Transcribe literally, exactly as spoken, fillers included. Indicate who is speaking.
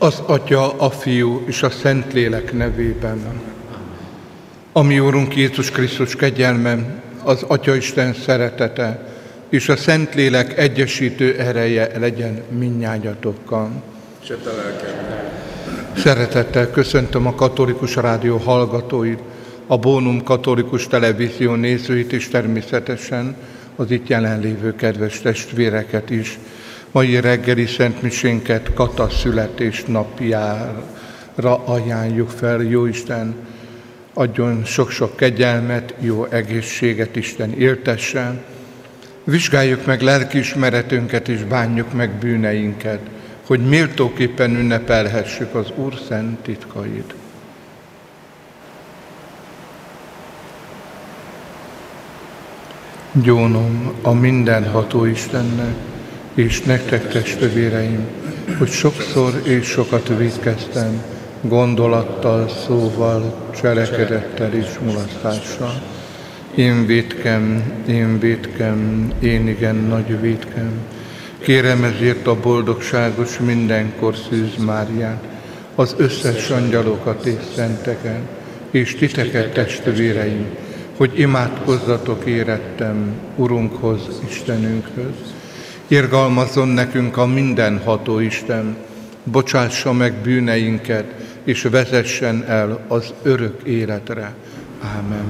Speaker 1: Az Atya, a Fiú és a Szentlélek nevében. A mi Úrunk Jézus Krisztus kegyelme, az Atyaisten szeretete és a Szentlélek egyesítő ereje legyen mindnyájatokkal. Szeretettel köszöntöm a Katolikus Rádió hallgatóit, a Bónum Katolikus Televízió nézőit és természetesen az itt jelenlévő kedves testvéreket is. Mai reggeli szentmisénket Kata születésnapjára ajánljuk fel. Jóisten adjon sok-sok kegyelmet, jó egészséget, Isten éltesse. Vizsgáljuk meg lelkiismeretünket és bánjuk meg bűneinket, hogy méltóképpen ünnepelhessük az Úr szent titkait. Gyónom a mindenható Istennek, és nektek, testvéreim, hogy sokszor és sokat vétkeztem, gondolattal, szóval, cselekedettel és mulasztással. Én vétkem, én vétkem, én igen nagy vétkem. Kérem ezért a boldogságos mindenkor Szűz Máriát, az összes angyalokat és szenteket, és titeket, testvéreim, hogy imádkozzatok érettem Urunkhoz, Istenünkhöz. Irgalmazzon nekünk a mindenható Isten, bocsássa meg bűneinket, és vezessen el az örök életre. Ámen.